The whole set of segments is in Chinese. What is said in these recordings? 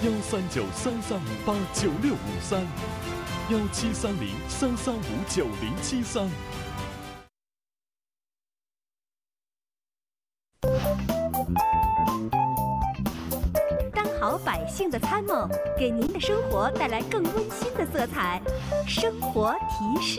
139-3358-9653，1730-335-9073。 当好百姓的参谋，给您的生活带来更温馨的色彩。生活提示。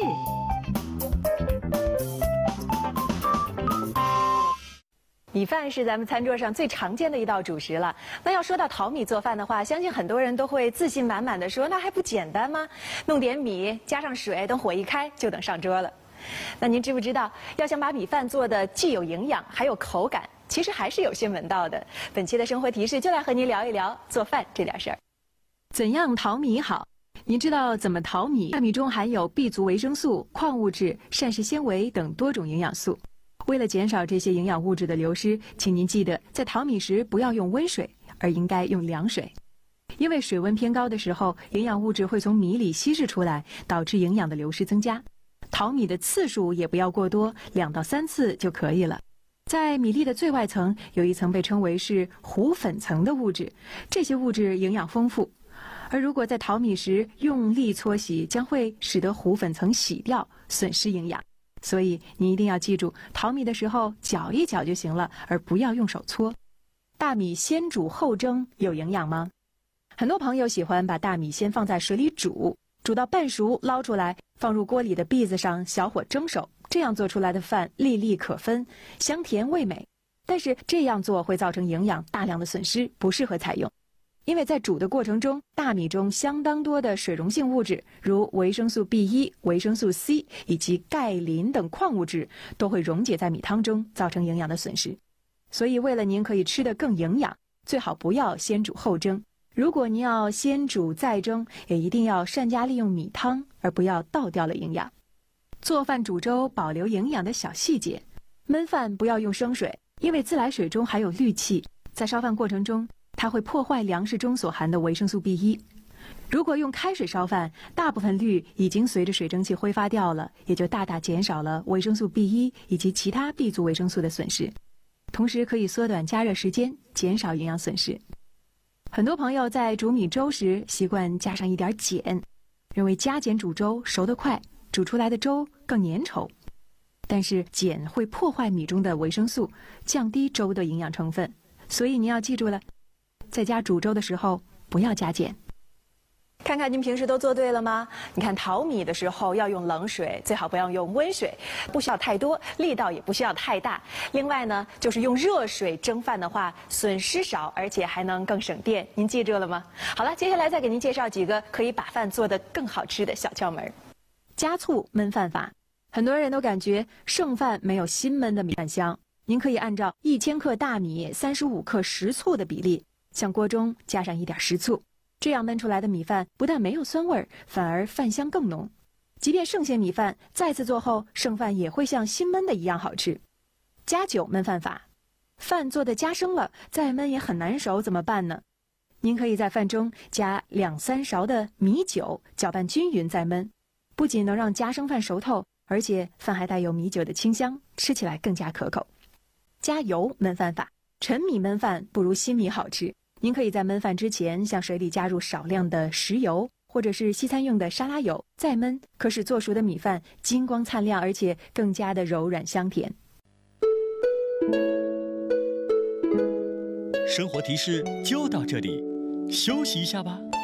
米饭是咱们餐桌上最常见的一道主食了。那要说到淘米做饭的话，相信很多人都会自信满满的说：“那还不简单吗？弄点米，加上水，等火一开就等上桌了。”那您知不知道，要想把米饭做的既有营养还有口感，其实还是有些门道的。本期的生活提示就来和您聊一聊做饭这点事儿。怎样淘米好？您知道怎么淘米？大米中含有 B 族维生素、矿物质、膳食纤维等多种营养素。为了减少这些营养物质的流失，请您记得在淘米时不要用温水，而应该用凉水。因为水温偏高的时候，营养物质会从米里稀释出来，导致营养的流失增加。淘米的次数也不要过多，2到3次就可以了。在米粒的最外层有一层被称为是糊粉层的物质，这些物质营养丰富。而如果在淘米时用力搓洗，将会使得糊粉层洗掉，损失营养。所以你一定要记住，淘米的时候搅一搅就行了，而不要用手搓。大米先煮后蒸有营养吗？很多朋友喜欢把大米先放在水里煮，煮到半熟捞出来，放入锅里的篦子上小火蒸熟，这样做出来的饭粒粒可分，香甜味美。但是这样做会造成营养大量的损失，不适合采用。因为在煮的过程中，大米中相当多的水溶性物质，如维生素 B1、维生素 C 以及钙、磷等矿物质，都会溶解在米汤中，造成营养的损失。所以为了您可以吃得更营养，最好不要先煮后蒸。如果您要先煮再蒸，也一定要善加利用米汤，而不要倒掉了营养。做饭煮粥保留营养的小细节：焖饭不要用生水，因为自来水中含有氯气，在烧饭过程中它会破坏粮食中所含的维生素 B1。如果用开水烧饭，大部分氯已经随着水蒸气挥发掉了，也就大大减少了维生素 B1 以及其他 B 族维生素的损失，同时可以缩短加热时间，减少营养损失。很多朋友在煮米粥时习惯加上一点碱，认为加碱煮粥熟得快，煮出来的粥更粘稠。但是碱会破坏米中的维生素，降低粥的营养成分，所以您要记住了，在家煮粥的时候不要加碱。看看您平时都做对了吗？你看淘米的时候要用冷水，最好不要用温水，不需要太多，力道也不需要太大。另外呢，就是用热水蒸饭的话，损失少，而且还能更省电。您记住了吗？好了，接下来再给您介绍几个可以把饭做得更好吃的小窍门。加醋焖饭法，很多人都感觉剩饭没有新焖的米饭香。您可以按照1000克大米35克食醋的比例，向锅中加上一点食醋，这样焖出来的米饭不但没有酸味儿，反而饭香更浓。即便剩下米饭，再次做后，剩饭也会像新焖的一样好吃。加酒焖饭法，饭做的加生了，再焖也很难熟，怎么办呢？您可以在饭中加2-3勺的米酒，搅拌均匀再焖，不仅能让加生饭熟透，而且饭还带有米酒的清香，吃起来更加可口。加油焖饭法，陈米焖饭不如新米好吃。您可以在焖饭之前向水里加入少量的食油，或者是西餐用的沙拉油，再焖，可使做熟的米饭金光灿亮，而且更加的柔软香甜。 生活提示就到这里，休息一下吧。